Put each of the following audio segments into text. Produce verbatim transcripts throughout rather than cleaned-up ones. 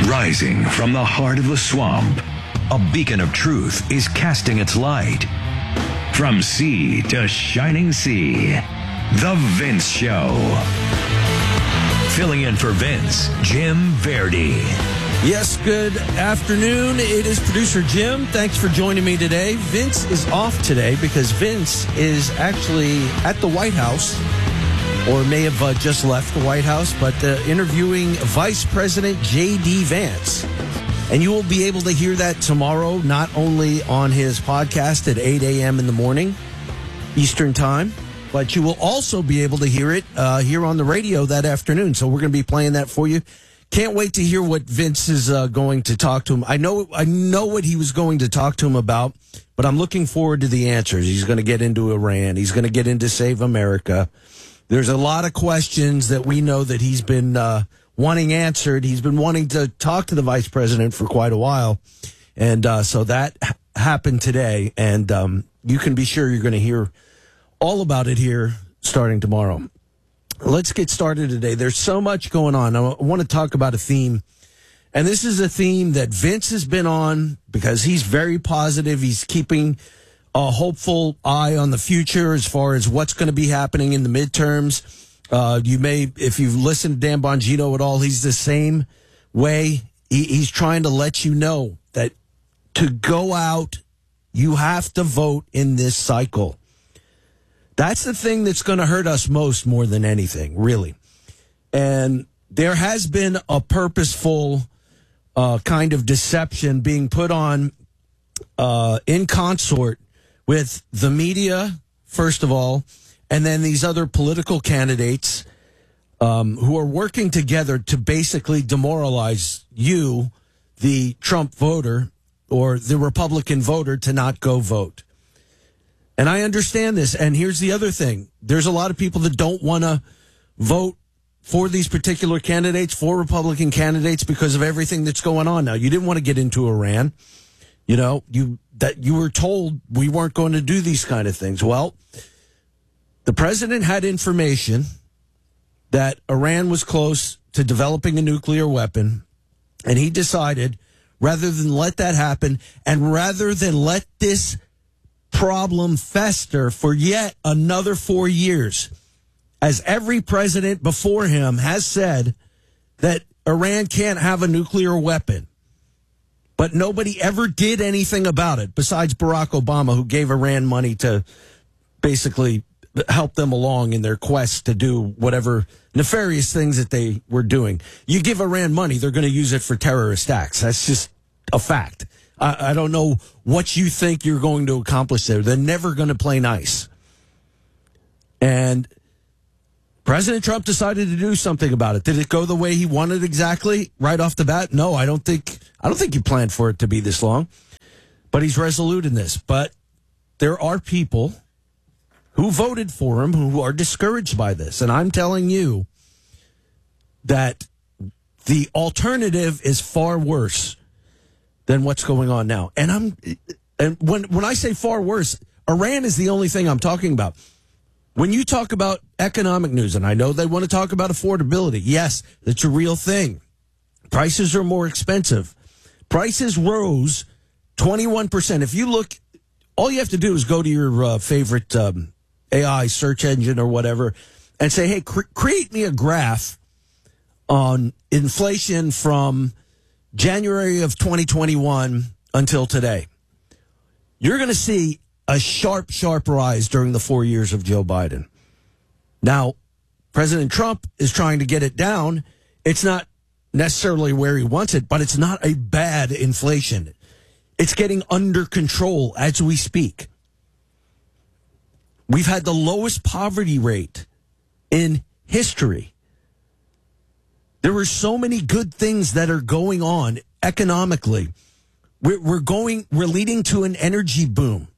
Rising from the heart of the swamp, a beacon of truth is casting its light. From sea to shining sea, The Vince Show. Filling in for Vince, Jim Verdi. Yes, good afternoon. It is producer Jim. Thanks for joining me today. Vince is off today because Vince is actually at the White House, or may have uh, just left the White House, but uh, interviewing Vice President J D. Vance. And you will be able to hear that tomorrow, not only on his podcast at eight a.m. in the morning, Eastern Time, but you will also be able to hear it uh, here on the radio that afternoon. So we're going to be playing that for you. Can't wait to hear what Vince is uh, going to talk to him. I know I know what he was going to talk to him about, but I'm looking forward to the answers. He's going to get into Iran. He's going to get into Save America. There's a lot of questions that we know that he's been uh, wanting answered. He's been wanting to talk to the vice president for quite a while. And uh, so that h- happened today. And um, you can be sure you're going to hear all about it here starting tomorrow. Let's get started today. There's so much going on. I want to talk about a theme. And this is a theme that Vince has been on because he's very positive. He's keeping a hopeful eye on the future as far as what's going to be happening in the midterms. Uh, you may, if you've listened to Dan Bongino at all, he's the same way. He, he's trying to let you know that to go out, you have to vote in this cycle. That's the thing that's going to hurt us most more than anything, really. And there has been a purposeful uh, kind of deception being put on uh, in consort with the media, first of all, and then these other political candidates um, who are working together to basically demoralize you, the Trump voter, or the Republican voter, to not go vote. And I understand this. And here's the other thing. There's a lot of people that don't want to vote for these particular candidates, for Republican candidates, because of everything that's going on now. You didn't want to get into Iran. You know, you that you were told we weren't going to do these kind of things. Well, the president had information that Iran was close to developing a nuclear weapon, and he decided, rather than let that happen, and rather than let this problem fester for yet another four years, as every president before him has said that Iran can't have a nuclear weapon. But nobody ever did anything about it besides Barack Obama, who gave Iran money to basically help them along in their quest to do whatever nefarious things that they were doing. You give Iran money, they're going to use it for terrorist acts. That's just a fact. I, I don't know what you think you're going to accomplish there. They're never going to play nice. And President Trump decided to do something about it. Did it go the way he wanted exactly right off the bat? No, I don't think I don't think he planned for it to be this long. But he's resolute in this. But there are people who voted for him who are discouraged by this. And I'm telling you that the alternative is far worse than what's going on now. And I'm and when when I say far worse, Iran is the only thing I'm talking about. When you talk about economic news, and I know they want to talk about affordability, yes, that's a real thing. Prices are more expensive. Prices rose twenty-one percent. If you look, all you have to do is go to your uh, favorite um, A I search engine or whatever and say, hey, cre- create me a graph on inflation from January of twenty twenty-one until today. You're going to see a sharp, sharp rise during the four years of Joe Biden. Now, President Trump is trying to get it down. It's not necessarily where he wants it, but it's not a bad inflation. It's getting under control as we speak. We've had the lowest poverty rate in history. There were so many good things that are going on economically. We're, we're going, we're leading to an energy boom.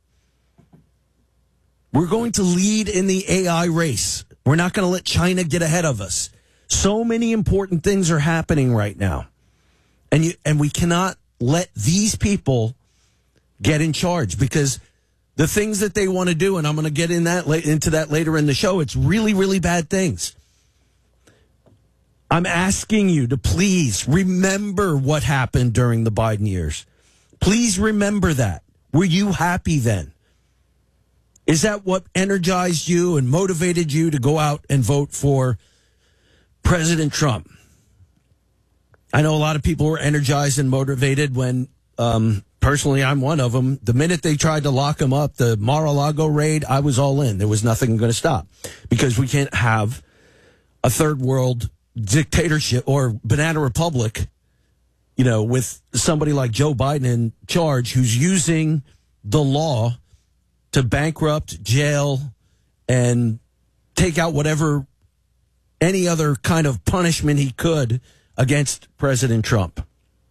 We're going to lead in the A I race. We're not going to let China get ahead of us. So many important things are happening right now. And you, and we cannot let these people get in charge, because the things that they want to do, and I'm going to get in that into that later in the show, it's really, really bad things. I'm asking you to please remember what happened during the Biden years. Please remember that. Were you happy then? Is that what energized you and motivated you to go out and vote for President Trump? I know a lot of people were energized and motivated when, um, personally, I'm one of them. The minute they tried to lock him up, the Mar-a-Lago raid, I was all in. There was nothing going to stop because we can't have a third world dictatorship or banana republic, you know, with somebody like Joe Biden in charge who's using the law to bankrupt, jail, and take out whatever, any other kind of punishment he could against President Trump.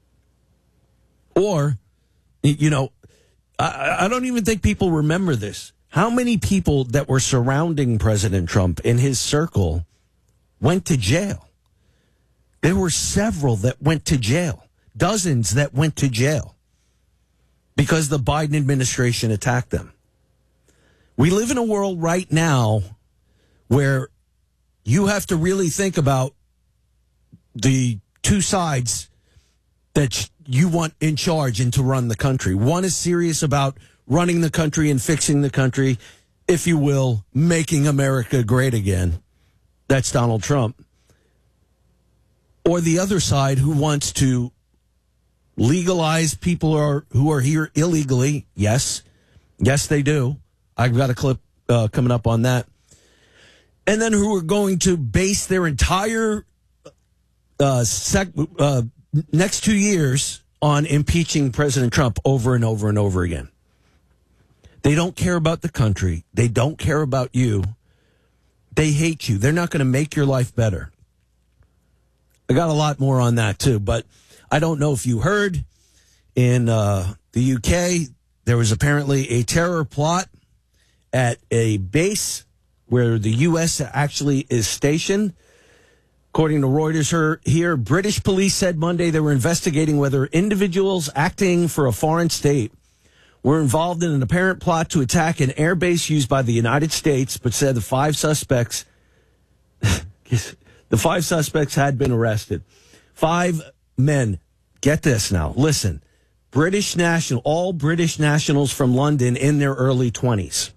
Or, you know, I, I don't even think people remember this. How many people that were surrounding President Trump in his circle went to jail? There were several that went to jail, dozens that went to jail because the Biden administration attacked them. We live in a world right now where you have to really think about the two sides that you want in charge and to run the country. One is serious about running the country and fixing the country, if you will, making America great again. That's Donald Trump. Or the other side who wants to legalize people who are, who are here illegally. Yes. Yes, they do. I've got a clip uh, coming up on that. And then who are going to base their entire uh, sec- uh, next two years on impeaching President Trump over and over and over again. They don't care about the country. They don't care about you. They hate you. They're not going to make your life better. I got a lot more on that, too. But I don't know if you heard, in uh, the U K, there was apparently a terror plot at a base where the U S actually is stationed. According to Reuters here, British police said Monday they were investigating whether individuals acting for a foreign state were involved in an apparent plot to attack an airbase used by the United States, but said the five suspects the five suspects had been arrested. Five men. Get this now. Listen. British national, all British nationals from London in their early twenties.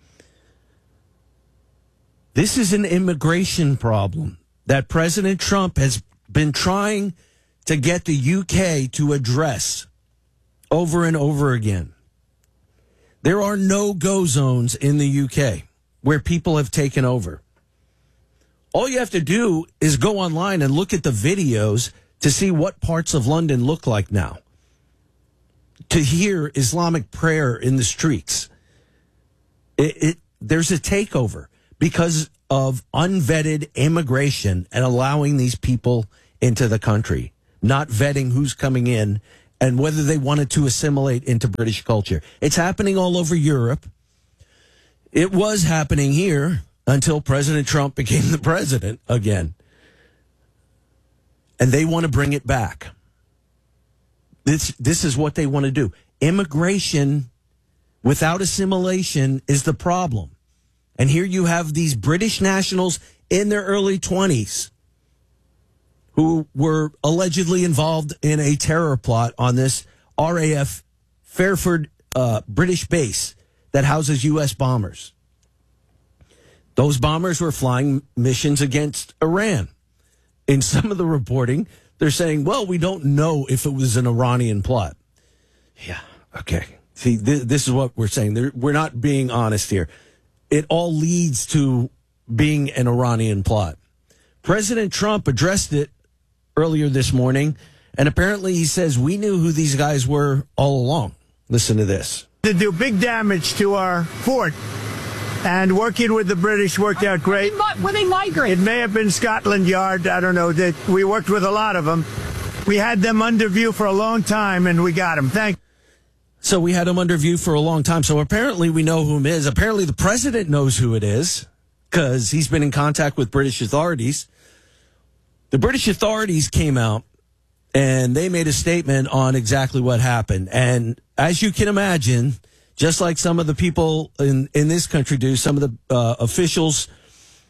This is an immigration problem that President Trump has been trying to get the U K to address over and over again. There are no-go zones in the U K where people have taken over. All you have to do is go online and look at the videos to see what parts of London look like now. To hear Islamic prayer in the streets. It, it, there's a takeover because of unvetted immigration and allowing these people into the country, not vetting who's coming in and whether they wanted to assimilate into British culture. It's happening all over Europe. It was happening here until President Trump became the president again. And they want to bring it back. This, this is what they want to do. Immigration without assimilation is the problem. And here you have these British nationals in their early twenties who were allegedly involved in a terror plot on this R A F Fairford uh, British base that houses U S bombers. Those bombers were flying missions against Iran. In some of the reporting, they're saying, well, we don't know if it was an Iranian plot. Yeah, okay. See, th- this is what we're saying. They're, we're not being honest here. It all leads to being an Iranian plot. President Trump addressed it earlier this morning, and apparently he says we knew who these guys were all along. Listen to this. To do big damage to our fort, and working with the British worked out great. Were they migrants? It may have been Scotland Yard. I don't know. That we worked with a lot of them. We had them under view for a long time, and we got them. Thank you. So we had him under view for a long time. So apparently we know who him is. Apparently the president knows who it is because he's been in contact with British authorities. The British authorities came out and they made a statement on exactly what happened. And as you can imagine, just like some of the people in, in this country do, some of the uh, officials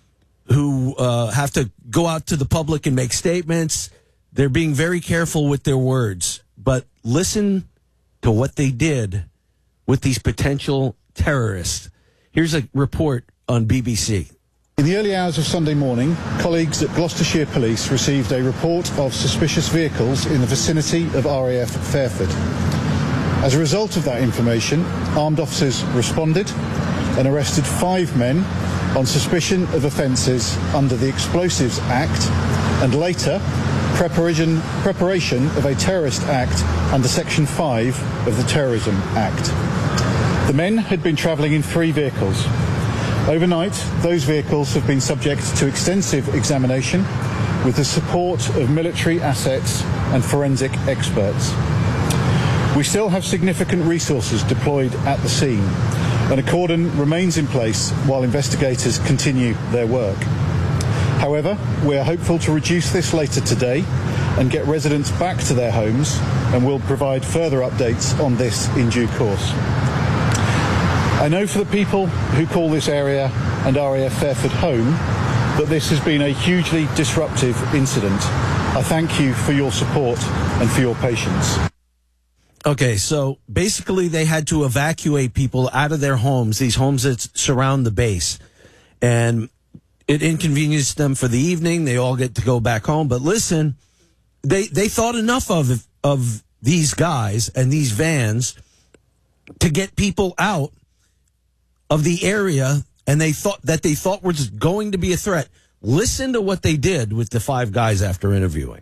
who uh, have to go out to the public and make statements. They're being very careful with their words. But listen to what they did with these potential terrorists. Here's a report on B B C. In the early hours of Sunday morning, colleagues at Gloucestershire Police received a report of suspicious vehicles in the vicinity of R A F Fairford. As a result of that information, armed officers responded and arrested five men on suspicion of offences under the Explosives Act and later preparation, preparation of a terrorist act under Section five of the Terrorism Act. The men had been travelling in three vehicles. Overnight, those vehicles have been subject to extensive examination with the support of military assets and forensic experts. We still have significant resources deployed at the scene, and a cordon remains in place while investigators continue their work. However, we are hopeful to reduce this later today and get residents back to their homes, and we'll provide further updates on this in due course. I know for the people who call this area and R A F Fairford home that this has been a hugely disruptive incident. I thank you for your support and for your patience. Okay, so basically they had to evacuate people out of their homes, these homes that surround the base. And it inconvenienced them for the evening. They all get to go back home. But listen, they, they thought enough of, of these guys and these vans to get people out of the area, and they thought that they thought was going to be a threat. Listen to what they did with the five guys after interviewing.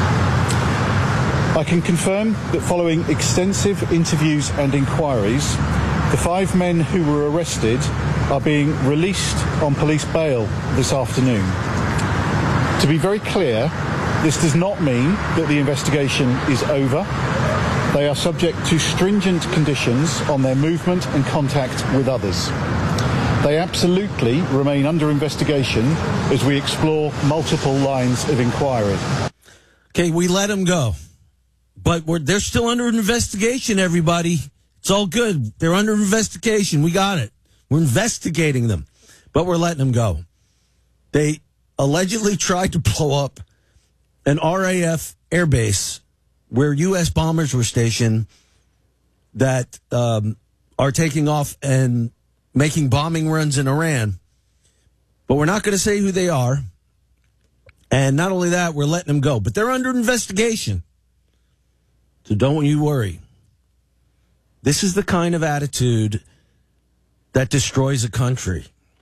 I can confirm that following extensive interviews and inquiries, the five men who were arrested are being released on police bail this afternoon. To be very clear, this does not mean that the investigation is over. They are subject to stringent conditions on their movement and contact with others. They absolutely remain under investigation as we explore multiple lines of inquiry. Okay, we let them go. But we're, they're still under investigation, everybody. It's all good. They're under investigation. We got it. We're investigating them. But we're letting them go. They allegedly tried to blow up an R A F airbase where U S bombers were stationed that um, are taking off and making bombing runs in Iran. But we're not going to say who they are. And not only that, we're letting them go. But they're under investigation. So don't you worry. This is the kind of attitude that destroys a country.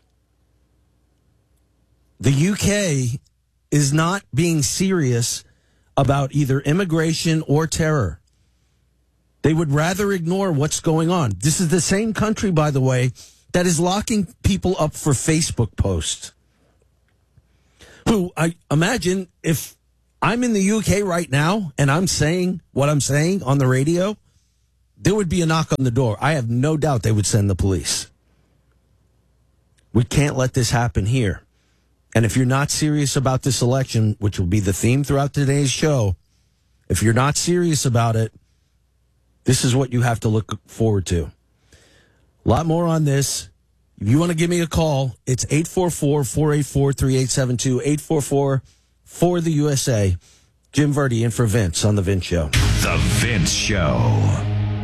The U K is not being serious about either immigration or terror. They would rather ignore what's going on. This is the same country, by the way, that is locking people up for Facebook posts. Who, I imagine, if I'm in the U K right now and I'm saying what I'm saying on the radio, there would be a knock on the door. I have no doubt they would send the police. We can't let this happen here. And if you're not serious about this election, which will be the theme throughout today's show, if you're not serious about it, this is what you have to look forward to. A lot more on this. If you want to give me a call, it's eight four four, four eight four, three eight seven two, eight four four, four the U S A. Jim Verdi in for Vince on The Vince Show. The Vince Show.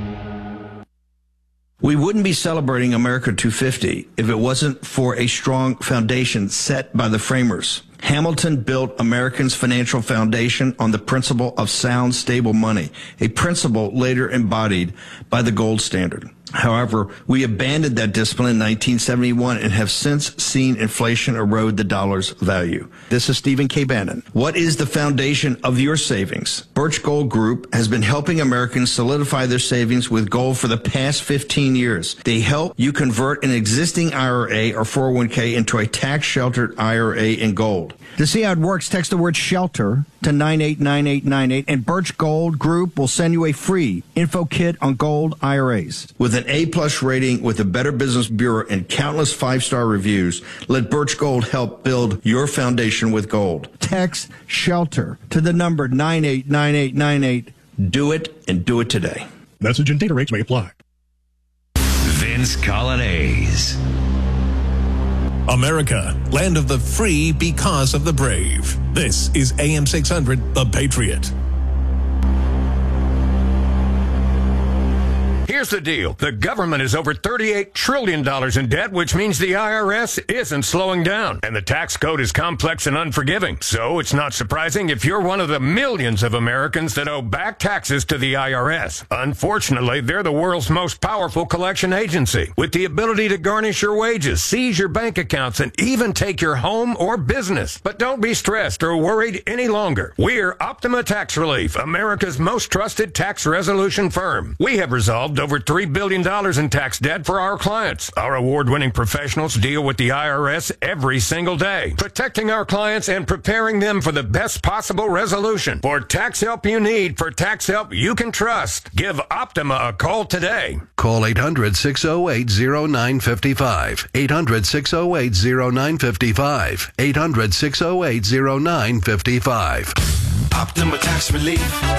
We wouldn't be celebrating America two fifty if it wasn't for a strong foundation set by the framers. Hamilton built Americans' financial foundation on the principle of sound, stable money, a principle later embodied by the gold standard. However, we abandoned that discipline in nineteen seventy-one and have since seen inflation erode the dollar's value. This is Stephen K. Bannon. What is the foundation of your savings? Birch Gold Group has been helping Americans solidify their savings with gold for the past fifteen years. They help you convert an existing I R A or four oh one k into a tax-sheltered I R A in gold. To see how it works, text the word SHELTER to nine eight nine eight nine eight, and Birch Gold Group will send you a free info kit on gold I R As. With an A-plus rating with the Better Business Bureau and countless five-star reviews, let Birch Gold help build your foundation with gold. Text SHELTER to the number nine eight nine eight nine eight. Do it, and do it today. Message and data rates may apply. Vince Colonnese. America, land of the free because of the brave. This is A M six hundred, The Patriot. Here's the deal. The government is over thirty-eight trillion dollars in debt, which means the I R S isn't slowing down. And the tax code is complex and unforgiving. So it's not surprising if you're one of the millions of Americans that owe back taxes to the I R S. Unfortunately, they're the world's most powerful collection agency, with the ability to garnish your wages, seize your bank accounts, and even take your home or business. But don't be stressed or worried any longer. We're Optima Tax Relief, America's most trusted tax resolution firm. We have resolved over three billion dollars in tax debt for our clients. Our award-winning professionals deal with the I R S every single day, protecting our clients and preparing them for the best possible resolution. For tax help you need, for tax help you can trust, give Optima a call today. Call eight hundred, six oh eight, oh nine five five. eight hundred, six oh eight, oh nine five five. eight hundred, six oh eight, oh nine five five. Optima Tax Relief.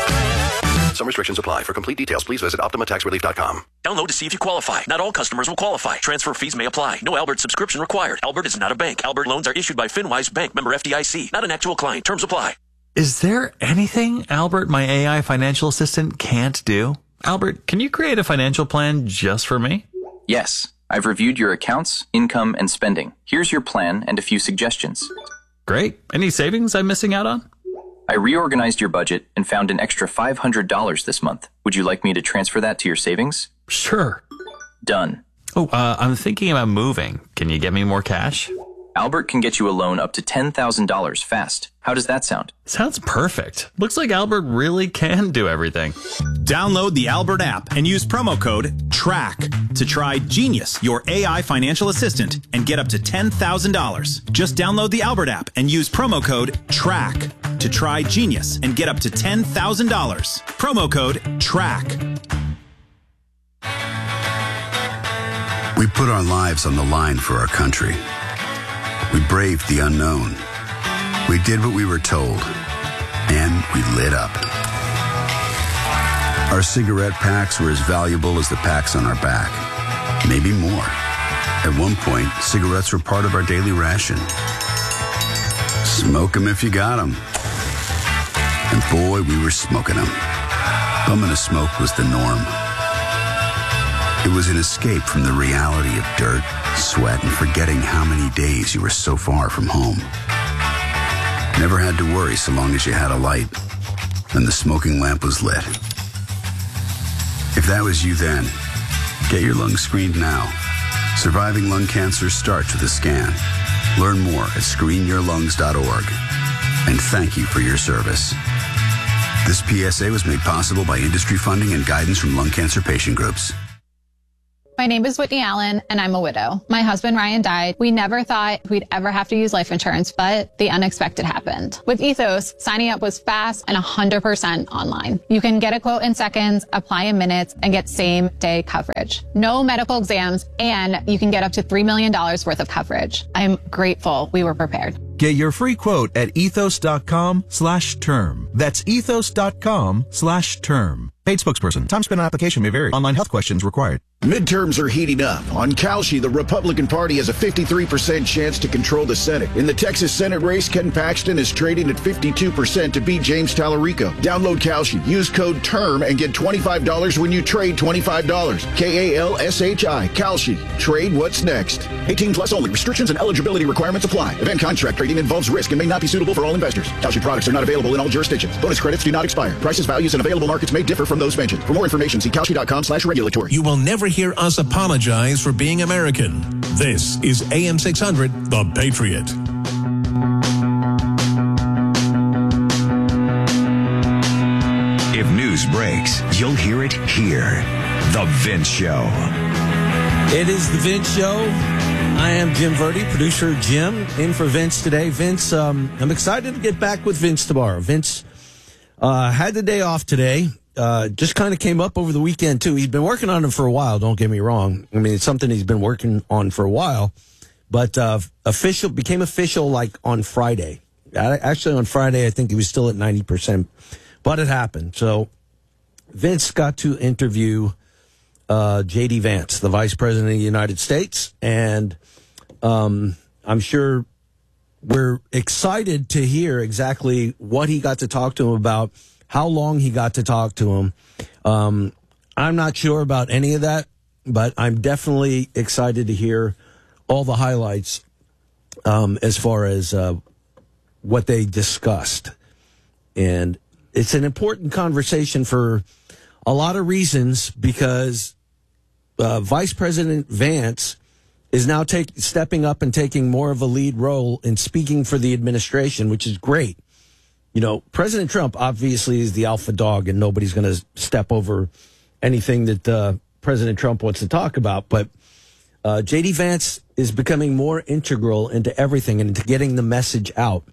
Some restrictions apply. For complete details, please visit optima tax relief dot com. Download to see if you qualify. Not all customers will qualify. Transfer fees may apply. No Albert subscription required. Albert is not a bank. Albert loans are issued by FinWise Bank, member F D I C. Not an actual client. Terms apply. Is there anything Albert, my A I financial assistant, can't do? Albert, can you create a financial plan just for me? Yes. I've reviewed your accounts, income, and spending. Here's your plan and a few suggestions. Great. Any savings I'm missing out on? I reorganized your budget and found an extra five hundred dollars this month. Would you like me to transfer that to your savings? Sure. Done. Oh, uh, I'm thinking about moving. Can you get me more cash? Albert can get you a loan up to ten thousand dollars fast. How does that sound? Sounds perfect. Looks like Albert really can do everything. Download the Albert app and use promo code TRACK to try Genius, your A I financial assistant, and get up to ten thousand dollars. Just download the Albert app and use promo code TRACK to try Genius and get up to ten thousand dollars. Promo code TRACK. We put our lives on the line for our country. We braved the unknown. We did what we were told. And we lit up. Our cigarette packs were as valuable as the packs on our back. Maybe more. At one point, cigarettes were part of our daily ration. Smoke 'em if you got 'em. And boy, we were smoking 'em. Bumming a smoke was the norm. It was an escape from the reality of dirt, sweat, and forgetting how many days you were so far from home. Never had to worry so long as you had a light and the smoking lamp was lit. If that was you then, get your lungs screened now. Surviving lung cancer starts with a scan. Learn more at screen your lungs dot org. And thank you for your service. This P S A was made possible by industry funding and guidance from lung cancer patient groups. My name is Whitney Allen, and I'm a widow. My husband, Ryan, died. We never thought we'd ever have to use life insurance, but the unexpected happened. With Ethos, signing up was fast and one hundred percent online. You can get a quote in seconds, apply in minutes, and get same-day coverage. No medical exams, and you can get up to three million dollars worth of coverage. I'm grateful we were prepared. Get your free quote at ethos.com slash term. That's ethos.com slash term. Paid spokesperson. Time spent on application may vary. Online health questions required. Midterms are heating up. On Kalshi, the Republican Party has a fifty-three percent chance to control the Senate. In the Texas Senate race, Ken Paxton is trading at fifty-two percent to beat James Tallarico. Download Kalshi. Use code TERM and get twenty-five dollars when you trade twenty-five dollars. K A L S H I. Kalshi. Trade what's next. eighteen plus only. Restrictions and eligibility requirements apply. Event contract trading involves risk and may not be suitable for all investors. Kalshi products are not available in all jurisdictions. Bonus credits do not expire. Prices, values, and available markets may differ from those mentioned. For more information, see Kalshi.com slash regulatory. You will never hear us apologize for being American. This is A M six hundred, The Patriot. If news breaks, you'll hear it here. The Vince Show. It is The Vince Show. I am Jim Verdi, producer Jim, in for Vince today. Vince, um, I'm excited to get back with Vince tomorrow. Vince uh, had the day off today. Uh, just kind of came up over the weekend, too. He's been working on it for a while, don't get me wrong. I mean, it's something he's been working on for a while. But uh, official became official, like, on Friday. Actually, on Friday, I think he was still at ninety percent. But it happened. So Vince got to interview uh, J D. Vance, the Vice President of the United States. And um, I'm sure we're excited to hear exactly what he got to talk to him about, how long he got to talk to him. Um, I'm not sure about any of that, but I'm definitely excited to hear all the highlights um, as far as uh, what they discussed. And it's an important conversation for a lot of reasons, because uh, Vice President Vance is now take, stepping up and taking more of a lead role in speaking for the administration, which is great. You know, President Trump obviously is the alpha dog, and nobody's going to step over anything that uh, President Trump wants to talk about. But uh, J D. Vance is becoming more integral into everything and into getting the message out.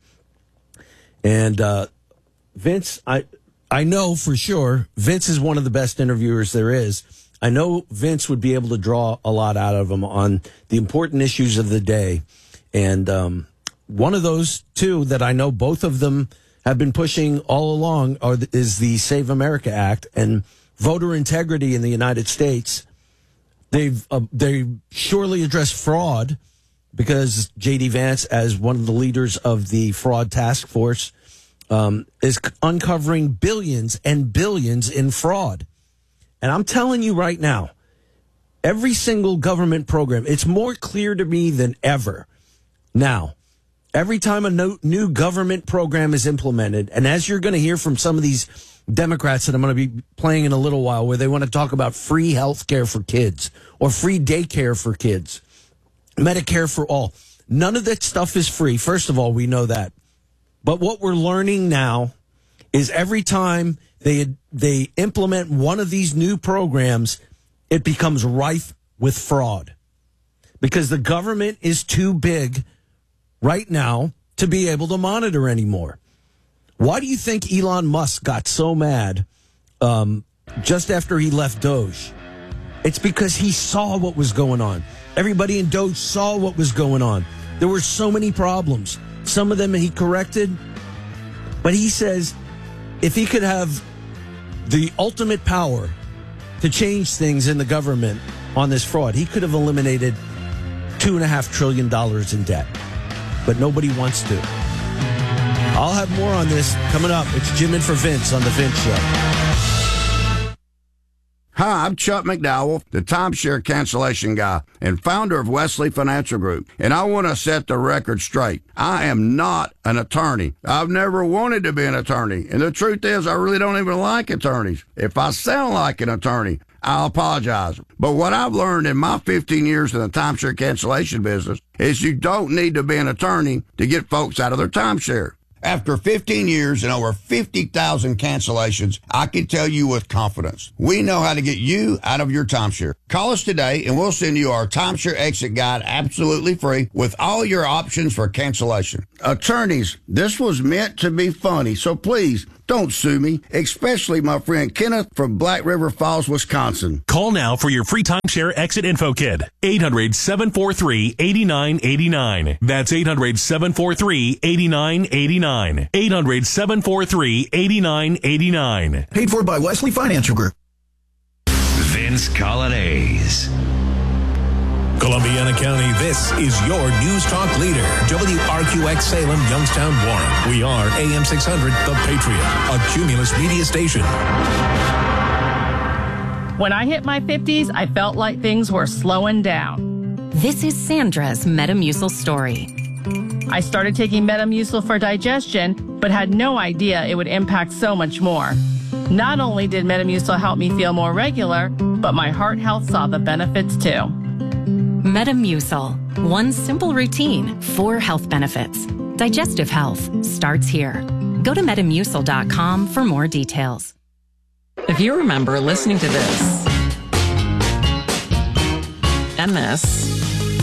And uh, Vince, I I know for sure Vince is one of the best interviewers there is. I know Vince would be able to draw a lot out of him on the important issues of the day. And um, one of those two that I know both of them have been pushing all along are, is the Save America Act and voter integrity in the United States. They've uh, they surely addressed fraud, because J D. Vance, as one of the leaders of the fraud task force, um, is uncovering billions and billions in fraud. And I'm telling you right now, every single government program, it's more clear to me than ever now. Every time a no, new government program is implemented, and as you're going to hear from some of these Democrats that I'm going to be playing in a little while, where they want to talk about free health care for kids or free daycare for kids, Medicare for all. None of that stuff is free. First of all, we know that. But what we're learning now is every time they they implement one of these new programs, it becomes rife with fraud, because the government is too big right now to be able to monitor anymore. Why do you think Elon Musk got so mad um, just after he left Doge? It's because he saw what was going on. Everybody in Doge saw what was going on. There were so many problems. Some of them he corrected, but he says if he could have the ultimate power to change things in the government on this fraud, he could have eliminated two and a half trillion dollars in debt. But nobody wants to. I'll have more on this coming up. It's Jim in for Vince on The Vince Show. Hi, I'm Chuck McDowell, the timeshare cancellation guy and founder of Wesley Financial Group. And I want to set the record straight. I am not an attorney. I've never wanted to be an attorney. And the truth is, I really don't even like attorneys. If I sound like an attorney, I'll apologize. But what I've learned in my fifteen years in the timeshare cancellation business is you don't need to be an attorney to get folks out of their timeshare. After fifteen years and over fifty thousand cancellations, I can tell you with confidence, we know how to get you out of your timeshare. Call us today and we'll send you our timeshare exit guide absolutely free with all your options for cancellation. Attorneys, this was meant to be funny, so please don't sue me, especially my friend Kenneth from Black River Falls, Wisconsin. Call now for your free timeshare exit info kit. eight hundred, seven four three, eight nine eight nine. That's eight hundred, seven four three, eight nine eight nine. eight hundred, seven four three, eight nine eight nine. Paid for by Wesley Financial Group. Vince Colonnese. Columbiana County, this is your News Talk leader. W R Q X Salem, Youngstown, Warren. We are A M six hundred, The Patriot, a Cumulus media station. When I hit my fifties, I felt like things were slowing down. This is Sandra's Metamucil story. I started taking Metamucil for digestion, but had no idea it would impact so much more. Not only did Metamucil help me feel more regular, but my heart health saw the benefits too. Metamucil. One simple routine, four health benefits. Digestive health starts here. Go to metamucil dot com for more details. If you remember listening to this, and this,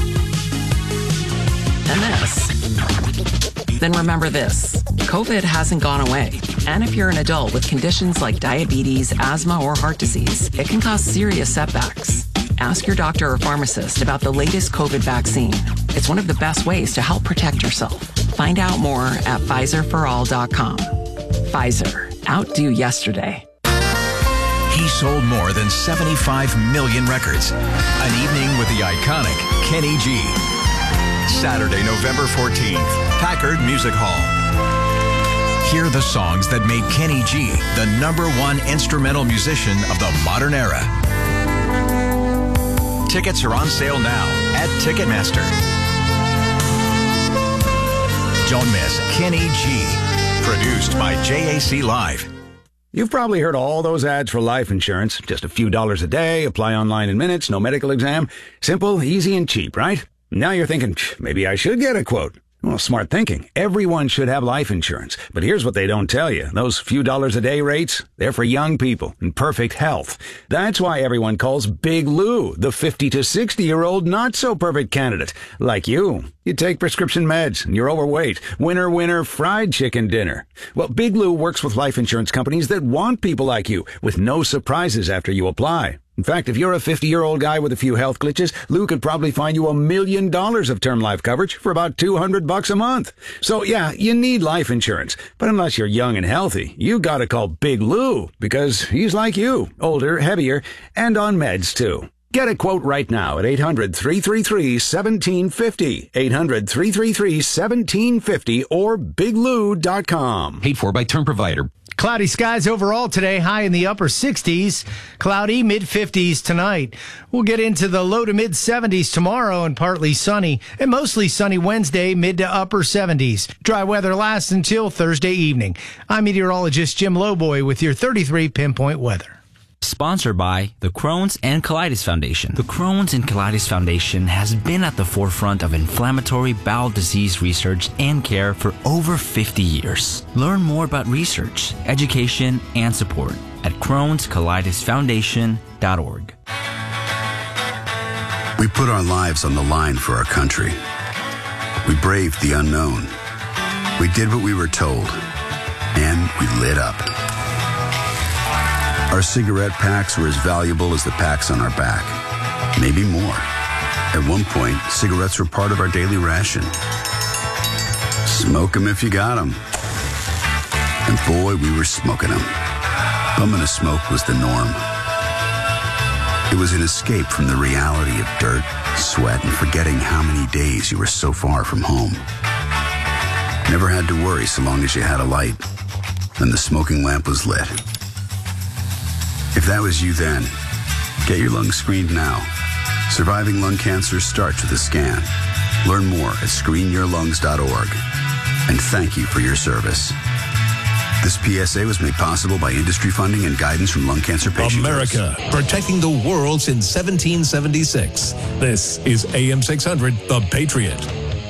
and this, then remember this. COVID hasn't gone away. And if you're an adult with conditions like diabetes, asthma, or heart disease, it can cause serious setbacks. Ask your doctor or pharmacist about the latest COVID vaccine. It's one of the best ways to help protect yourself. Find out more at Pfizer for all dot com. Pfizer. Outdo yesterday. He sold more than seventy-five million records. An evening with the iconic Kenny G. Saturday, November fourteenth, Packard Music Hall. Hear the songs that made Kenny G the number one instrumental musician of the modern era. Tickets are on sale now at Ticketmaster. Don't miss Kenny G, produced by J A C Live. You've probably heard all those ads for life insurance. Just a few dollars a day, apply online in minutes, no medical exam. Simple, easy, and cheap, right? Now you're thinking, maybe I should get a quote. Well, smart thinking. Everyone should have life insurance. But here's what they don't tell you. Those few dollars a day rates, they're for young people in perfect health. That's why everyone calls Big Lou the fifty to sixty-year-old not-so-perfect candidate. Like you. You take prescription meds, and you're overweight. Winner, winner, fried chicken dinner. Well, Big Lou works with life insurance companies that want people like you, with no surprises after you apply. In fact, if you're a fifty-year-old guy with a few health glitches, Lou could probably find you a million dollars of term life coverage for about two hundred bucks a month. So yeah, you need life insurance. But unless you're young and healthy, you gotta call Big Lou, because he's like you, older, heavier, and on meds too. Get a quote right now at eight hundred, three three three, one seven five zero, eight hundred, three three three, one seven five zero, or big lou dot com. Paid for by Term Provider. Cloudy skies overall today, high in the upper sixties. Cloudy, mid-fifties tonight. We'll get into the low to mid-seventies tomorrow and partly sunny. And mostly sunny Wednesday, mid to upper seventies. Dry weather lasts until Thursday evening. I'm meteorologist Jim Lowboy with your thirty-three Pinpoint Weather. Sponsored by the Crohn's and Colitis Foundation. The Crohn's and Colitis Foundation has been at the forefront of inflammatory bowel disease research and care for over fifty years. Learn more about research, education, and support at crohns colitis foundation dot org. We put our lives on the line for our country. We braved the unknown. We did what we were told. And we lit up. Our cigarette packs were as valuable as the packs on our back, maybe more. At one point, cigarettes were part of our daily ration. Smoke 'em if you got 'em. And boy, we were smoking 'em. Bumming a smoke was the norm. It was an escape from the reality of dirt, sweat, and forgetting how many days you were so far from home. Never had to worry so long as you had a light, and the smoking lamp was lit. If that was you then, get your lungs screened now. Surviving lung cancer starts with a scan. Learn more at screen your lungs dot org. And thank you for your service. This P S A was made possible by industry funding and guidance from lung cancer patients. America, protecting the world since seventeen seventy-six. This is A M six hundred, The Patriot.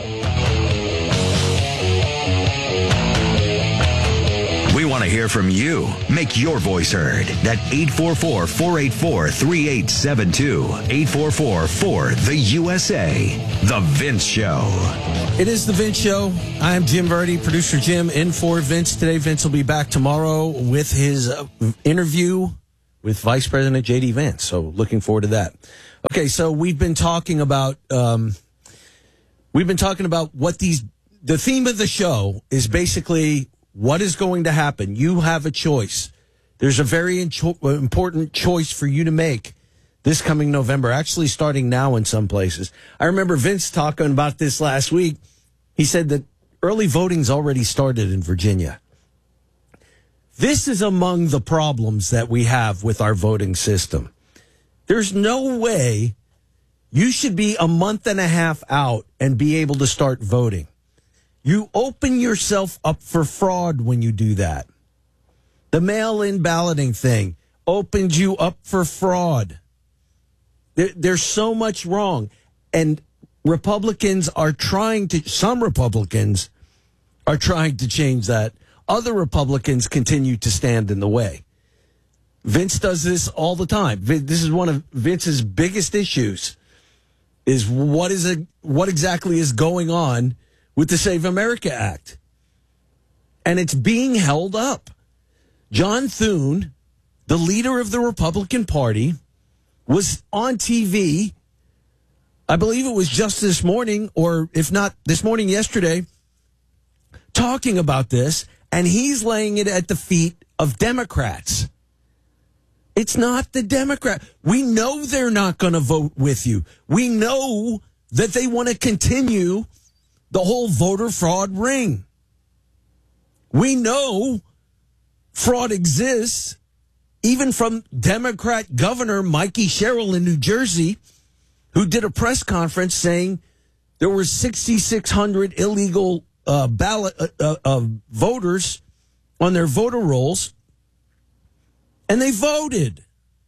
We want to hear from you. Make your voice heard. At eight four four, four eight four, three eight seven two. eight four four, four, the U S A. The Vince Show. It is The Vince Show. I'm Jim Verdi, producer Jim, in for Vince today. Vince will be back tomorrow with his uh, interview with Vice President J D Vance. So looking forward to that. Okay, so we've been talking about, um, we've been talking about what these, the theme of the show is basically what is going to happen. You have a choice. There's a very important choice for you to make this coming November, actually starting now in some places. I remember Vince talking about this last week. He said that early voting's already started in Virginia. This is among the problems that we have with our voting system. There's no way you should be a month and a half out and be able to start voting. You open yourself up for fraud when you do that. The mail-in balloting thing opens you up for fraud. There, there's so much wrong. And Republicans are trying to, some Republicans are trying to change that. Other Republicans continue to stand in the way. Vince does this all the time. This is one of Vince's biggest issues, is what is a, what exactly is going on with the Save America Act. And it's being held up. John Thune, the leader of the Republican Party, was on T V, I believe it was just this morning, or if not this morning, yesterday, talking about this, and he's laying it at the feet of Democrats. It's not the Democrat. We know they're not going to vote with you. We know that they want to continue the whole voter fraud ring. We know fraud exists, even from Democrat Governor Mikey Sherrill in New Jersey, who did a press conference saying there were six thousand six hundred illegal uh, ballot uh, uh, uh, voters on their voter rolls, and they voted.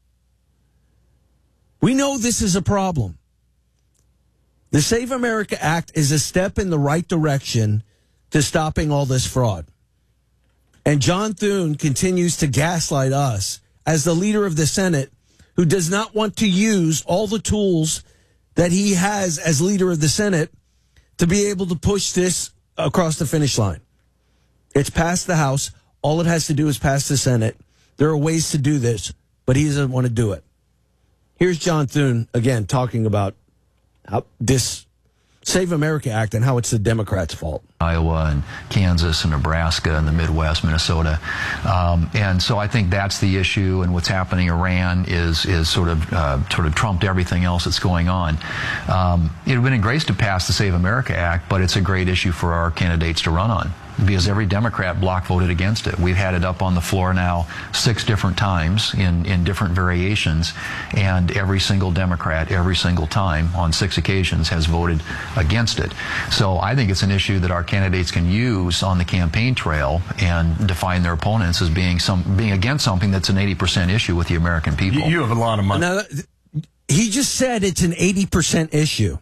We know this is a problem. The Save America Act is a step in the right direction to stopping all this fraud. And John Thune continues to gaslight us as the leader of the Senate, who does not want to use all the tools that he has as leader of the Senate to be able to push this across the finish line. It's passed the House. All it has to do is pass the Senate. There are ways to do this, but he doesn't want to do it. Here's John Thune, again, talking about how this Save America Act and how it's the Democrats' fault. Iowa and Kansas and Nebraska and the Midwest, Minnesota. Um, and so I think that's the issue, and what's happening in Iran is is sort of uh, sort of trumped everything else that's going on. Um, it would have been great to pass the Save America Act, but it's a great issue for our candidates to run on, because every Democrat block voted against it. We've had it up on the floor now six different times in, in different variations, and every single Democrat, every single time on six occasions has voted against it. So I think it's an issue that our candidates can use on the campaign trail and define their opponents as being some being against something that's an eighty percent issue with the American people. You have a lot of money. Now, he just said it's an eighty percent issue.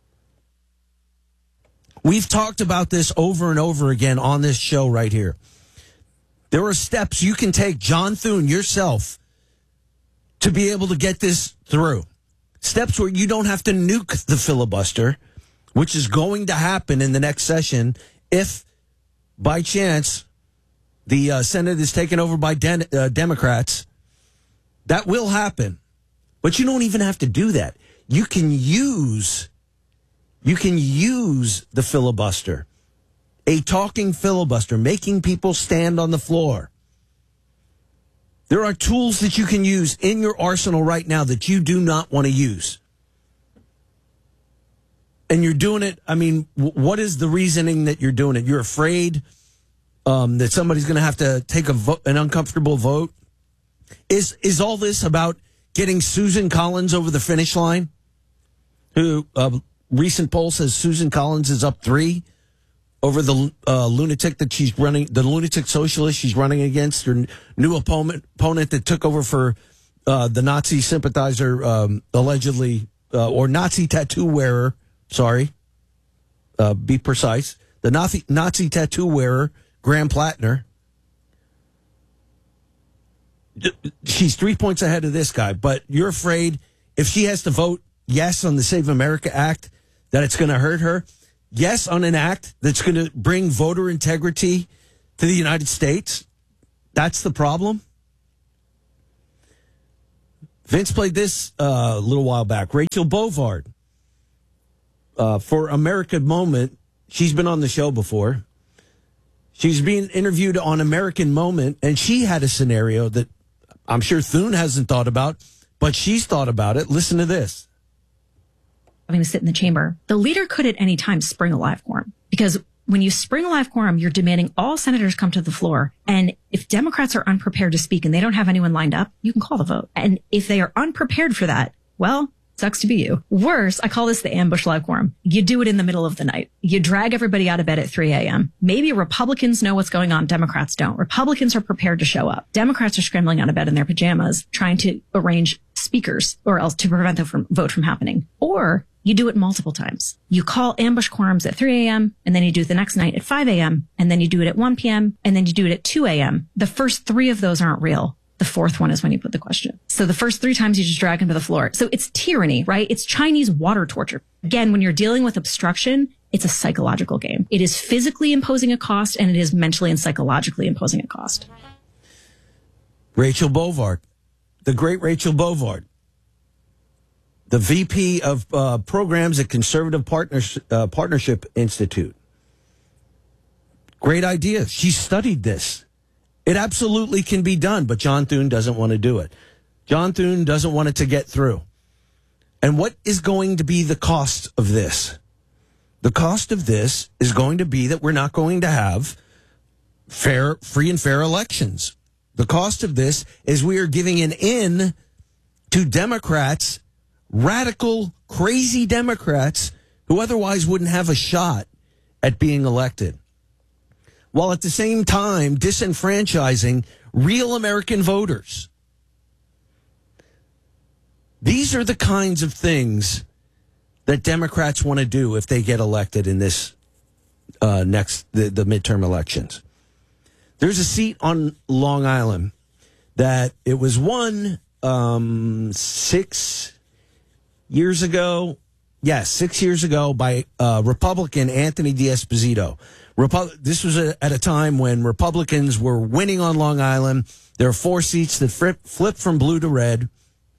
We've talked about this over and over again on this show right here. There are steps you can take, John Thune, yourself, to be able to get this through. Steps where you don't have to nuke the filibuster, which is going to happen in the next session if, by chance, the uh, Senate is taken over by Den- uh, Democrats. That will happen. But you don't even have to do that. You can use... You can use the filibuster, a talking filibuster, making people stand on the floor. There are tools that you can use in your arsenal right now that you do not want to use. And you're doing it. I mean, what is the reasoning that you're doing it? You're afraid um, that somebody's going to have to take a vo- an uncomfortable vote? Is, is all this about getting Susan Collins over the finish line? Who... Uh, Recent poll says Susan Collins is up three over the uh, lunatic that she's running, the lunatic socialist she's running against, her new opponent, opponent that took over for uh, the Nazi sympathizer, um, allegedly, uh, or Nazi tattoo wearer, sorry, uh, be precise, the Nazi, Nazi tattoo wearer, Graham Plattner. She's three points ahead of this guy, but you're afraid if she has to vote yes on the Save America Act, that it's going to hurt her. Yes on an act that's going to bring voter integrity to the United States. That's the problem. Vince played this uh, a little while back. Rachel Bovard, uh, for American Moment. She's been on the show before. She's being interviewed on American Moment, and she had a scenario that I'm sure Thune hasn't thought about, but she's thought about it. Listen to this. Having to sit in the chamber, the leader could at any time spring a live quorum, because when you spring a live quorum, you're demanding all senators come to the floor. And if Democrats are unprepared to speak and they don't have anyone lined up, you can call the vote. And if they are unprepared for that, well, sucks to be you. Worse, I call this the ambush live quorum. You do it in the middle of the night. You drag everybody out of bed at three a.m. Maybe Republicans know what's going on. Democrats don't. Republicans are prepared to show up. Democrats are scrambling out of bed in their pajamas, trying to arrange speakers or else to prevent the from, vote from happening. Or you do it multiple times. You call ambush quorums at three a.m. and then you do it the next night at five a.m. and then you do it at one p.m. and then you do it at two a.m. The first three of those aren't real. The fourth one is when you put the question. So the first three times you just drag them to the floor. So it's tyranny, right? It's Chinese water torture. Again, when you're dealing with obstruction, it's a psychological game. It is physically imposing a cost and it is mentally and psychologically imposing a cost. Rachel Bovard, the great Rachel Bovard, the V P of uh, programs at Conservative Partners, uh, Partnership Institute. Great idea. She studied this. It absolutely can be done, but John Thune doesn't want to do it. John Thune doesn't want it to get through. And what is going to be the cost of this? The cost of this is going to be that we're not going to have fair, free and fair elections. The cost of this is we are giving an in to Democrats, radical, crazy Democrats who otherwise wouldn't have a shot at being elected, while at the same time disenfranchising real American voters. These are the kinds of things that Democrats want to do if they get elected in this uh, next the, the midterm elections. There's a seat on Long Island that it was won um, six years ago. Yes, six years ago by uh, Republican Anthony D'Esposito. Repu- this was a, at a time when Republicans were winning on Long Island. There are four seats that flip, flipped from blue to red,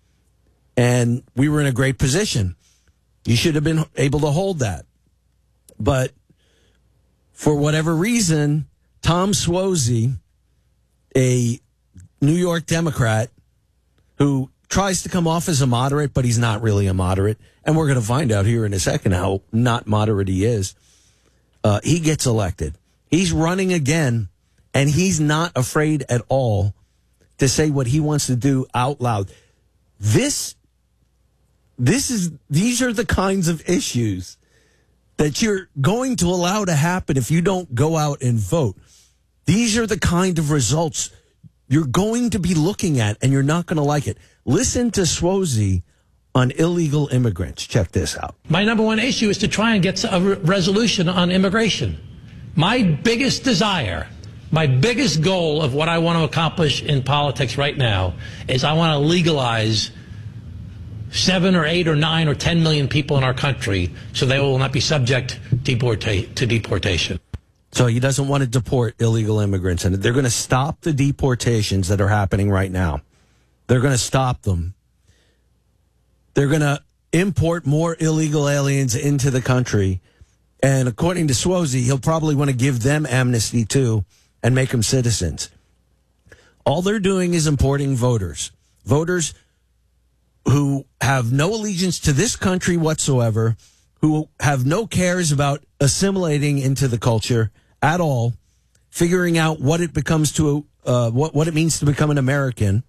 and we were in a great position. You should have been able to hold that. But for whatever reason, Tom Suozzi, a New York Democrat who tries to come off as a moderate, but he's not really a moderate, and we're going to find out here in a second how not moderate he is, uh, he gets elected. He's running again, and he's not afraid at all to say what he wants to do out loud. This, this is, these are the kinds of issues that you're going to allow to happen if you don't go out and vote. These are the kind of results you're going to be looking at, and you're not going to like it. Listen to Suozzi on illegal immigrants. Check this out. My number one issue is to try and get a re- resolution on immigration. My biggest desire, my biggest goal of what I want to accomplish in politics right now is I want to legalize seven or eight or nine or ten million people in our country so they will not be subject deporta- to deportation. So he doesn't want to deport illegal immigrants, and they're going to stop the deportations that are happening right now. They're going to stop them. They're going to import more illegal aliens into the country. And according to Suozzi, he'll probably want to give them amnesty too and make them citizens. All they're doing is importing voters. Voters who have no allegiance to this country whatsoever, who have no cares about assimilating into the culture at all, figuring out what it becomes to, uh, what, what it means to become an American.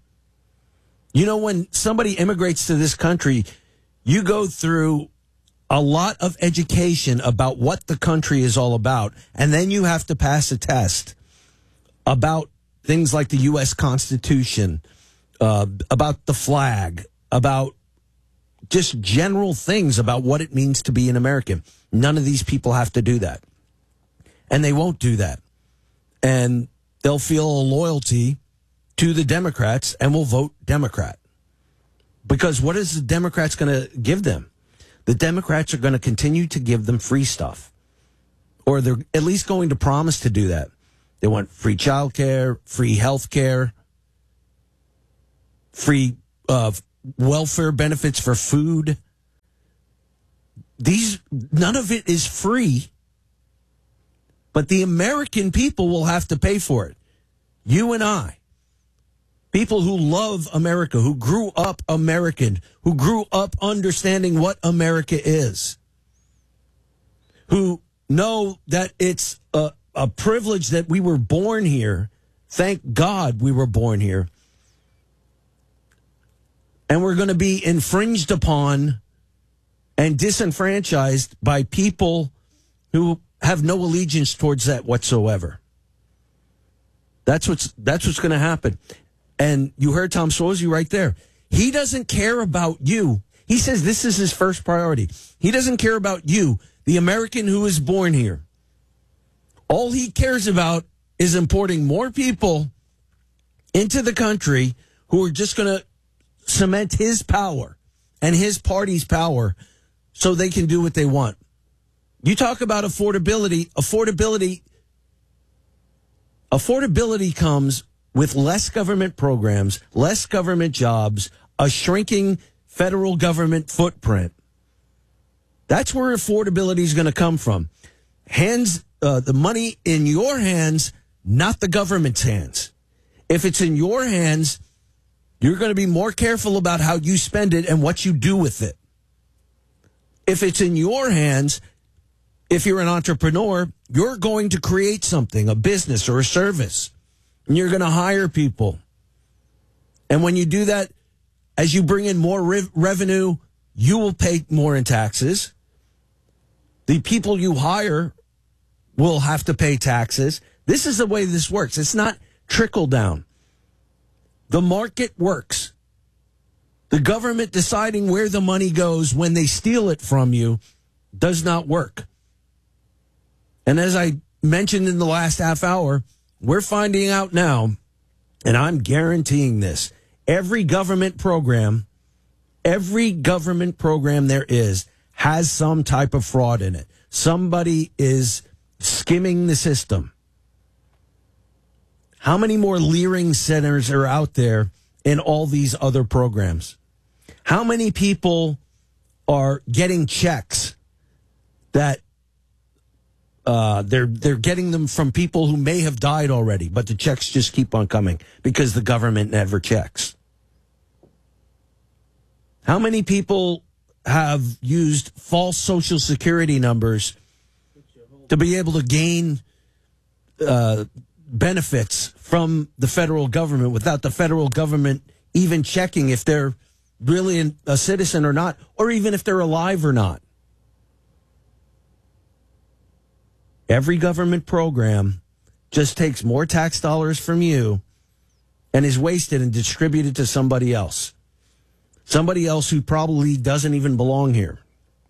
You know, when somebody immigrates to this country, you go through a lot of education about what the country is all about, and then you have to pass a test about things like the U S Constitution, uh, about the flag, about just general things about what it means to be an American. None of these people have to do that. And they won't do that. And they'll feel a loyalty to the Democrats and will vote Democrat. Because what is the Democrats going to give them? The Democrats are going to continue to give them free stuff. Or they're at least going to promise to do that. They want free child care, free health care, free uh, welfare benefits for food. These, none of it is free, but the American people will have to pay for it. You and I, people who love America, who grew up American, who grew up understanding what America is, who know that it's a, a privilege that we were born here. Thank God we were born here. And we're going to be infringed upon and disenfranchised by people who have no allegiance towards that whatsoever. That's what's that's what's going to happen. And you heard Tom Suozzi right there. He doesn't care about you. He says this is his first priority. He doesn't care about you, the American who is born here. All he cares about is importing more people into the country who are just going to cement his power and his party's power so they can do what they want. You talk about affordability. Affordability, affordability comes with less government programs, less government jobs, a shrinking federal government footprint. That's where affordability is going to come from. Hands, uh, the money in your hands, not the government's hands. If it's in your hands, you're going to be more careful about how you spend it and what you do with it. if it's in your hands, if you're an entrepreneur, you're going to create something, a business or a service, and you're going to hire people. And when you do that, as you bring in more re- revenue, you will pay more in taxes. The people you hire will have to pay taxes. This is the way this works. It's not trickle down. The market works. The government deciding where the money goes when they steal it from you does not work. And as I mentioned in the last half hour, we're finding out now, and I'm guaranteeing this, every government program, every government program there is has some type of fraud in it. Somebody is skimming the system. How many more Leering centers are out there in all these other programs? How many people are getting checks that uh, they're they're getting them from people who may have died already, but the checks just keep on coming because the government never checks? How many people have used false Social Security numbers to be able to gain uh, benefits from the federal government without the federal government even checking if they're really a citizen or not, or even if they're alive or not? Every government program just takes more tax dollars from you and is wasted and distributed to somebody else. Somebody else who probably doesn't even belong here.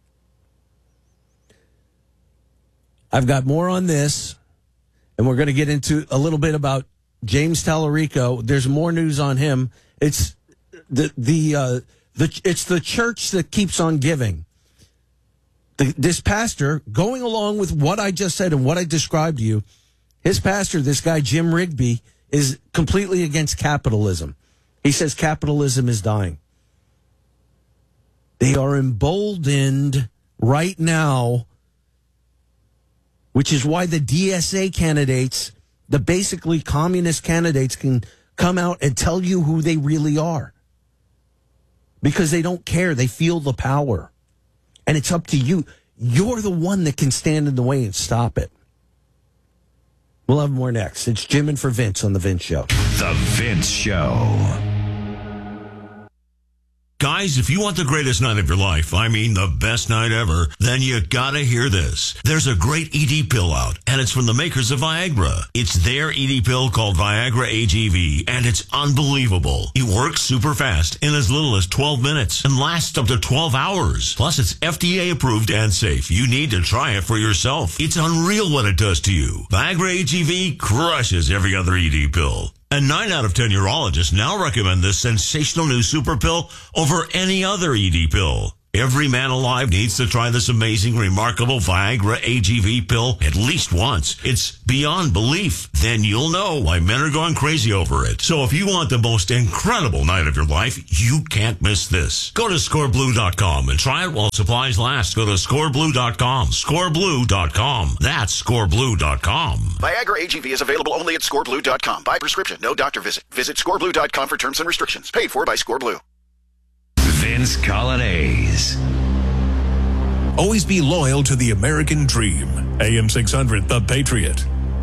I've got more on this, and we're going to get into a little bit about James Tallarico. There's more news on him. It's the the uh, the it's the church that keeps on giving. The, this pastor, going along with what I just said and what I described to you, his pastor, this guy Jim Rigby, is completely against capitalism. He says capitalism is dying. They are emboldened right now, which is why the D S A candidates, the basically communist candidates, can come out and tell you who they really are. Because they don't care. They feel the power. And it's up to you. You're the one that can stand in the way and stop it. We'll have more next. It's Jim and for Vince on The Vince Show. The Vince Show. Guys, if you want the greatest night of your life, I mean the best night ever, then you gotta hear this. There's a great E D pill out, and it's from the makers of Viagra. It's their E D pill called Viagra A G V, and it's unbelievable. It works super fast in as little as twelve minutes and lasts up to twelve hours. Plus, it's F D A approved and safe. You need to try it for yourself. It's unreal what it does to you. Viagra A G V crushes every other E D pill. And nine out of ten urologists now recommend this sensational new super pill over any other E D pill. Every man alive needs to try this amazing, remarkable Viagra A G V pill at least once. It's beyond belief. Then you'll know why men are going crazy over it. So if you want the most incredible night of your life, you can't miss this. Go to score blue dot com and try it while supplies last. Go to score blue dot com. score blue dot com. That's score blue dot com. Viagra A G V is available only at score blue dot com. By prescription, no doctor visit. Visit score blue dot com for terms and restrictions. Paid for by ScoreBlue. Vince Colonnese. Always be loyal to the American dream. A M six hundred, The Patriot.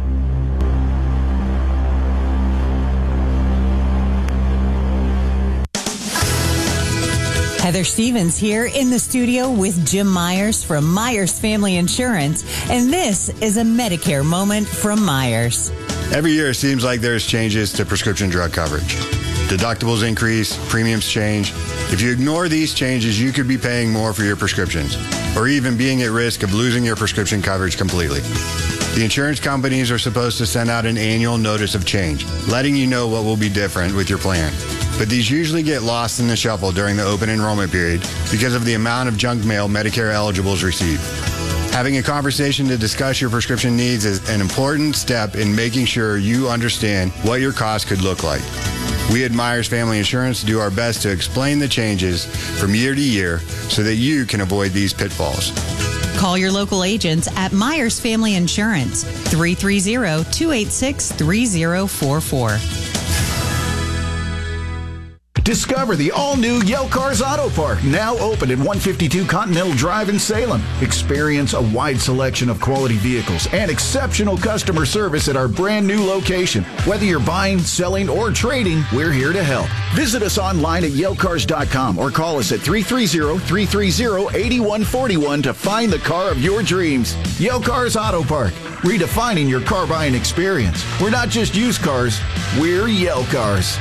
Heather Stevens here in the studio with Jim Myers from Myers Family Insurance, and this is a Medicare moment from Myers. Every year it seems like there's changes to prescription drug coverage. Deductibles increase, premiums change. If you ignore these changes, you could be paying more for your prescriptions, or even being at risk of losing your prescription coverage completely. The insurance companies are supposed to send out an annual notice of change, letting you know what will be different with your plan. But these usually get lost in the shuffle during the open enrollment period because of the amount of junk mail Medicare eligibles receive. Having a conversation to discuss your prescription needs is an important step in making sure you understand what your cost could look like. We at Myers Family Insurance do our best to explain the changes from year to year so that you can avoid these pitfalls. Call your local agents at Myers Family Insurance, three three zero, two eight six, three zero four four. Discover the all-new Yale Cars Auto Park, now open at one fifty-two Continental Drive in Salem. Experience a wide selection of quality vehicles and exceptional customer service at our brand new location. Whether you're buying, selling, or trading, we're here to help. Visit us online at yale cars dot com or call us at three three zero, three three zero, eight one four one to find the car of your dreams. Yale Cars Auto Park, redefining your car buying experience. We're not just used cars, we're Yale Cars.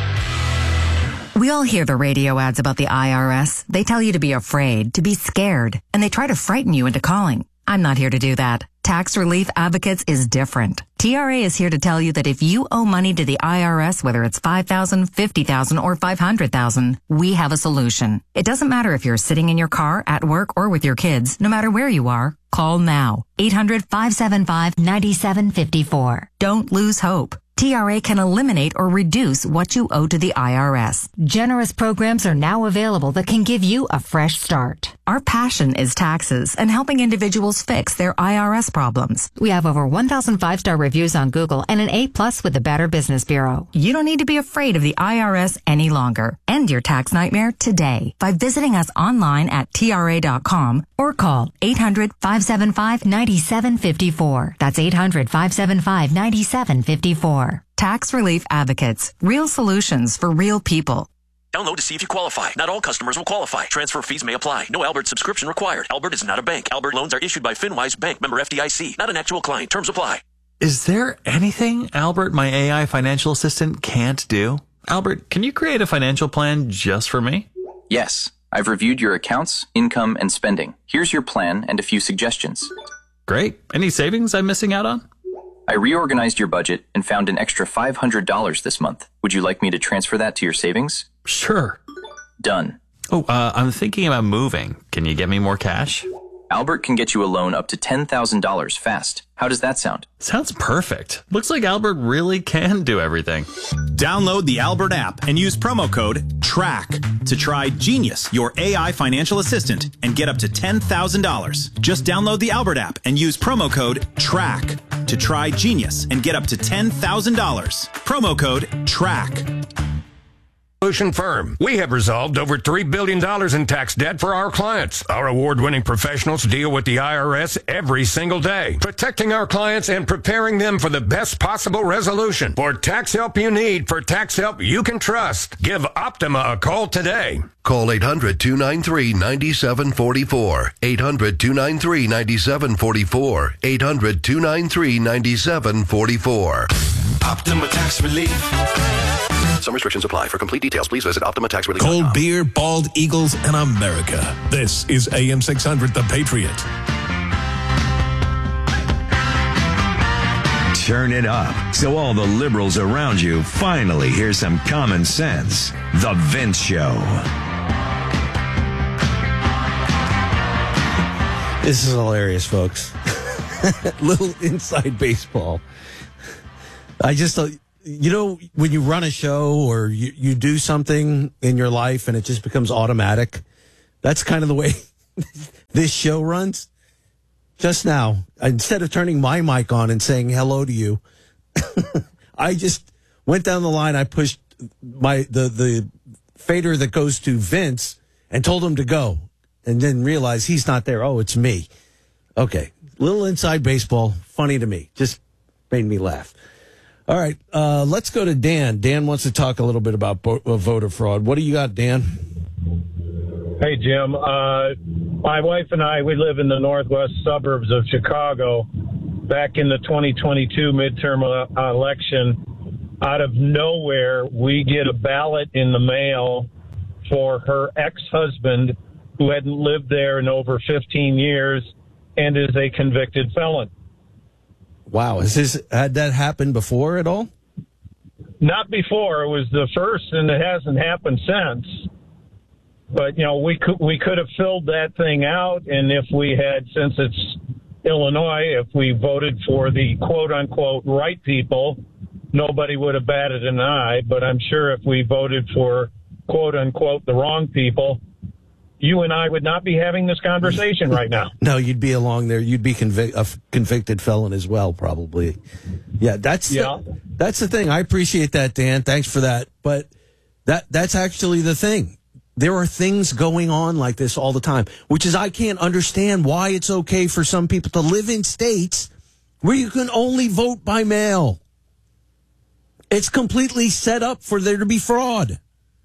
We all hear the radio ads about the I R S. They tell you to be afraid, to be scared, and they try to frighten you into calling. I'm not here to do that. Tax Relief Advocates is different. T R A is here to tell you that if you owe money to the I R S, whether it's five thousand dollars, fifty thousand dollars, or five hundred thousand dollars, we have a solution. It doesn't matter if you're sitting in your car, at work, or with your kids. No matter where you are, call now. eight hundred, five seven five, nine seven five four. Don't lose hope. T R A can eliminate or reduce what you owe to the I R S. Generous programs are now available that can give you a fresh start. Our passion is taxes and helping individuals fix their I R S problems. We have over one thousand five-star reviews on Google and an A plus with the Better Business Bureau. You don't need to be afraid of the I R S any longer. End your tax nightmare today by visiting us online at T R A dot com or call eight hundred, five seven five, nine seven five four. That's eight hundred, five seven five, nine seven five four. Tax Relief Advocates. Real solutions for real people. Download to see if you qualify. Not all customers will qualify. Transfer fees may apply. No Albert subscription required. Albert is not a bank. Albert loans are issued by FinWise Bank, member F D I C. Not an actual client. Terms apply. Is there anything Albert, my A I financial assistant, can't do? Albert, can you create a financial plan just for me? Yes. I've reviewed your accounts, income, and spending. Here's your plan and a few suggestions. Great. Any savings I'm missing out on? I reorganized your budget and found an extra five hundred dollars this month. Would you like me to transfer that to your savings? Sure. Done. Oh, uh, I'm thinking about moving. Can you get me more cash? Albert can get you a loan up to ten thousand dollars fast. How does that sound? Sounds perfect. Looks like Albert really can do everything. Download the Albert app and use promo code TRACK to try Genius, your A I financial assistant, and get up to ten thousand dollars. Just download the Albert app and use promo code TRACK to try Genius and get up to ten thousand dollars. Promo code TRACK. Solution Firm. We have resolved over three billion dollars in tax debt for our clients. Our award-winning professionals deal with the I R S every single day, protecting our clients and preparing them for the best possible resolution. For tax help you need, for tax help you can trust, give Optima a call today. Call eight hundred, two nine three, nine seven four four. eight hundred, two nine three, nine seven four four. eight hundred, two nine three, nine seven four four. Optima Tax Relief. Some restrictions apply. For complete details, please visit Optima Tax Relief dot com. Cold beer, bald eagles, and America. This is A M six hundred, The Patriot. Turn it up so all the liberals around you finally hear some common sense. The Vince Show. This is hilarious, folks. Little inside baseball. I just, uh, you know, when you run a show or you, you do something in your life and it just becomes automatic, that's kind of the way this show runs. Just now, instead of turning my mic on and saying hello to you, I just went down the line. I pushed my the, the fader that goes to Vince and told him to go, and then realized he's not there. Oh, it's me. Okay, little inside baseball, funny to me. Just made me laugh. All right, uh, let's go to Dan. Dan wants to talk a little bit about bo- uh, voter fraud. What do you got, Dan? Hey, Jim. Uh, my wife and I, we live in the northwest suburbs of Chicago. Back in the twenty twenty-two midterm uh, election, out of nowhere, we get a ballot in the mail for her ex-husband who hadn't lived there in over fifteen years and is a convicted felon. Wow. Has this, had that happened before at all? Not before. It was the first, and it hasn't happened since. But, you know, we could we could have filled that thing out, and if we had, since it's Illinois, if we voted for the quote-unquote right people, nobody would have batted an eye. But I'm sure if we voted for quote-unquote the wrong people, you and I would not be having this conversation right now. No, you'd be along there. You'd be convic- a convicted felon as well, probably. Yeah, that's yeah. The, that's the thing. I appreciate that, Dan. Thanks for that. But That That's actually the thing. There are things going on like this all the time, which is I can't understand why it's okay for some people to live in states where you can only vote by mail. It's completely set up for there to be fraud.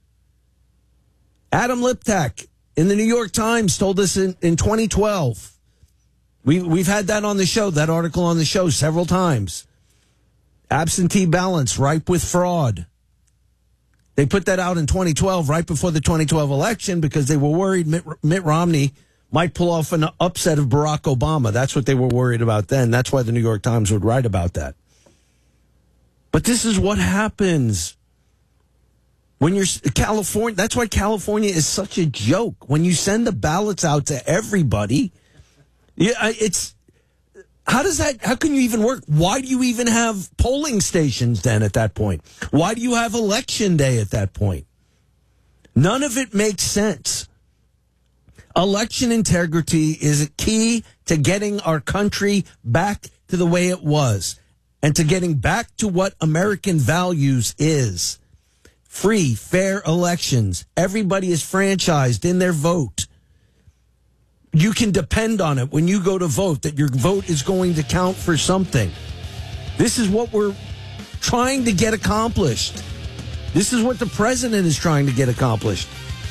Adam Liptak in the New York Times told us in, in twenty twelve. We, we've had that on the show, that article on the show several times. Absentee ballots ripe with fraud. They put that out in twenty twelve, right before the twenty twelve election, because they were worried Mitt, Mitt Romney might pull off an upset of Barack Obama. That's what they were worried about then. That's why the New York Times would write about that. But this is what happens when you're California. That's why California is such a joke. When you send the ballots out to everybody, yeah, it's how does that? How can you even work? Why do you even have polling stations then at that point? Why do you have election day at that point? None of it makes sense. Election integrity is a key to getting our country back to the way it was and to getting back to what American values is. Free, fair elections. Everybody is franchised in their vote. You can depend on it when you go to vote, that your vote is going to count for something. This is what we're trying to get accomplished. This is what the president is trying to get accomplished.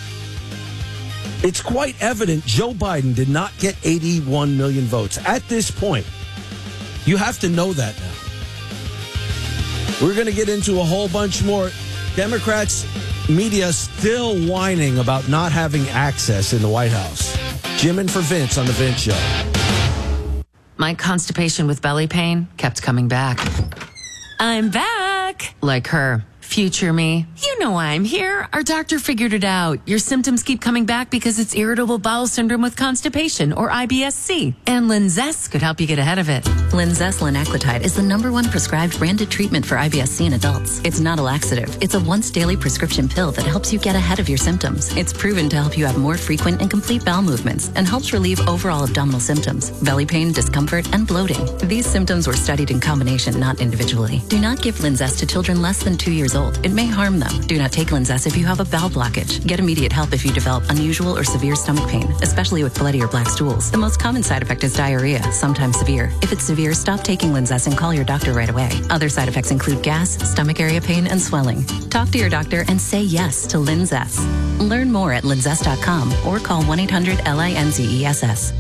It's quite evident Joe Biden did not get eighty-one million votes. At this point, you have to know that now. We're going to get into a whole bunch more. Democrats, media still whining about not having access in the White House. Jim and for Vince on The Vince Show. My constipation with belly pain kept coming back. I'm back. Like her. Future me. You know why I'm here. Our doctor figured it out. Your symptoms keep coming back because it's irritable bowel syndrome with constipation, or I B S C. And Linzess could help you get ahead of it. Linzess linaclotide is the number one prescribed branded treatment for I B S C in adults. It's not a laxative. It's a once daily prescription pill that helps you get ahead of your symptoms. It's proven to help you have more frequent and complete bowel movements and helps relieve overall abdominal symptoms, belly pain, discomfort, and bloating. These symptoms were studied in combination, not individually. Do not give Linzess to children less than two years old. It may harm them. Do not take Linzess if you have a bowel blockage. Get immediate help if you develop unusual or severe stomach pain, especially with bloody or black stools. The most common side effect is diarrhea, sometimes severe. If it's severe, stop taking Linzess and call your doctor right away. Other side effects include gas, stomach area pain, and swelling. Talk to your doctor and say yes to Linzess. Learn more at linzess dot com or call one eight hundred L I N Z E S S.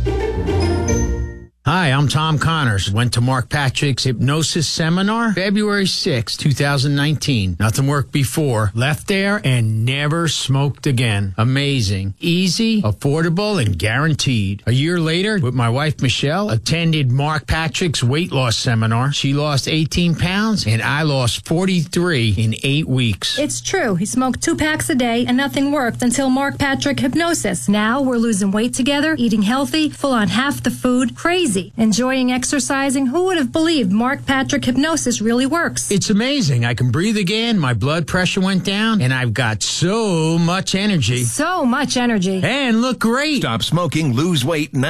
Hi, I'm Tom Connors. Went to Mark Patrick's hypnosis seminar February sixth, twenty nineteen. Nothing worked before. Left there and never smoked again. Amazing. Easy, affordable, and guaranteed. A year later, with my wife Michelle, attended Mark Patrick's weight loss seminar. She lost eighteen pounds and I lost forty-three in eight weeks. It's true. He smoked two packs a day and nothing worked until Mark Patrick Hypnosis. Now we're losing weight together, eating healthy, full on half the food. Crazy. Enjoying exercising. Who would have believed Mark Patrick Hypnosis really works? It's amazing. I can breathe again. My blood pressure went down and I've got so much energy. So much energy. And look great. Stop smoking, lose weight now.